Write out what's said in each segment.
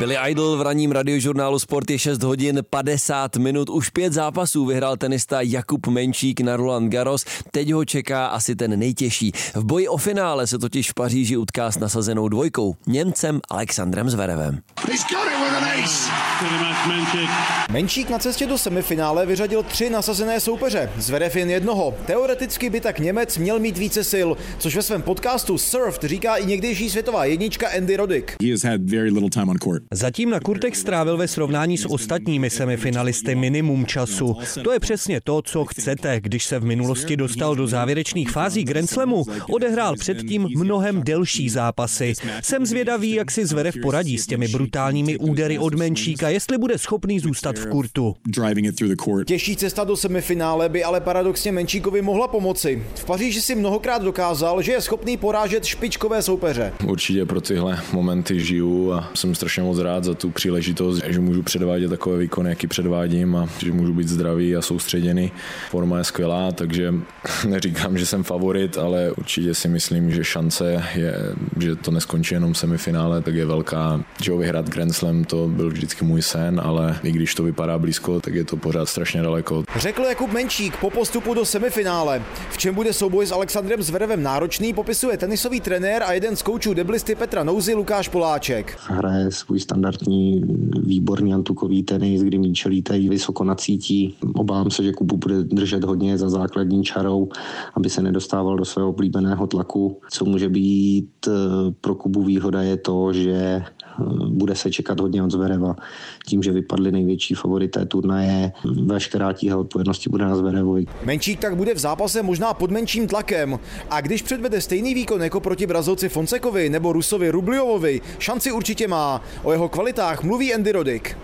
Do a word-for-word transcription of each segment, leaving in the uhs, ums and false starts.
Billy Idol v ranním radiožurnálu Sport je šest hodin padesát minut. Už pět zápasů vyhrál tenista Jakub Menčík na Roland Garros. Teď ho čeká asi ten nejtěžší. V boji o finále se totiž v Paříži utká s nasazenou dvojkou, Němcem Alexandrem Zverevem. Menčík na cestě do semifinále vyřadil tři nasazené soupeře, Zverev jen jednoho. Teoreticky by tak Němec měl mít více sil, což ve svém podcastu Surfed říká i někdejší světová jednička Andy Roddick. Zatím na kurtech strávil ve srovnání s ostatními semifinalisty minimum času. To je přesně to, co chcete. Když se v minulosti dostal do závěrečných fází Grand Slamu, odehrál předtím mnohem delší zápasy. Jsem zvědavý, jak si Zverev poradí s těmi brutálními údery od Menčíka, jestli bude schopný zůstat v kurtu. Těžší cesta do semifinále by ale paradoxně Menčíkovi mohla pomoci. V Paříži si mnohokrát dokázal, že je schopný porážet špičkové soupeře. Určitě pro tyhle momenty žiju a jsem strašně moc rád za tu příležitost, že můžu předvádět takové výkony, jaký předvádím a že můžu být zdravý a soustředěný. Forma je skvělá, takže neříkám, že jsem favorit, ale určitě si myslím, že šance je, že to neskončí jenom v semifinále, tak je velká. Že vyhrát Grand Slam, to byl vždycky můj sen, ale i když to vypadá blízko, tak je to pořád strašně daleko. Řekl Jakub Menčík po postupu do semifinále. V čem bude souboj s Alexandrem Zverevem náročný, popisuje tenisový trenér a jeden z koučů deblisty Petra Nouzy Lukáš Poláček. Hraje svůj standardní výborný antukový tenis, kdy míč lítají vysoko na cítí. Obávám se, že Kubu bude držet hodně za základní čarou, aby se nedostával do svého oblíbeného tlaku. Co může být pro Kubu výhoda je to, že bude se čekat hodně od Zvereva. Tím, že vypadly největší favorité turnaje, veškerá tíha odpovědnosti bude na Zverevovi. Menčík tak bude v zápase možná pod menším tlakem. A když předvede stejný výkon jako proti Brazilci Fonsekovi nebo Rusovi Rubljovovi, šanci určitě má. O jeho kvalitách mluví Andy Roddick.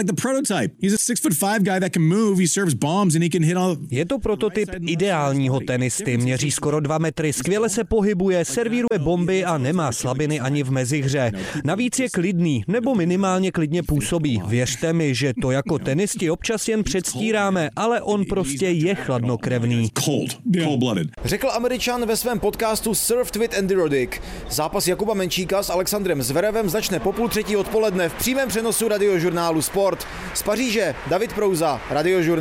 Je to prototyp ideálního tenisty. Měří skoro dva metry, skvěle se pohybuje, servíruje bomby a nemá slabiny ani v mezihře. Navíc je klidný, nebo minimálně klidně působí. Věřte mi, že to jako tenisti občas jen předstíráme, ale on prostě je chladnokrevný. Řekl Američan ve svém podcastu Surfed with Andy Roddick. Zápas Jakuba Menčíka s Alexandrem Zverevem začne po půl třetí odpoledne v přímém přenosu radiožurnálu Sport. Z Paříže David Prouza, Radiožurnál.